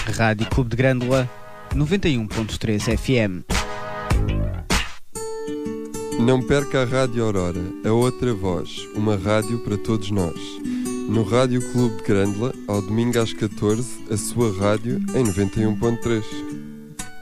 Rádio Clube de Grândola, 91.3 FM. Não perca a Rádio Aurora, a outra voz, uma rádio para todos nós. No Rádio Clube de Grândola, ao domingo às 14, a sua rádio em 91.3.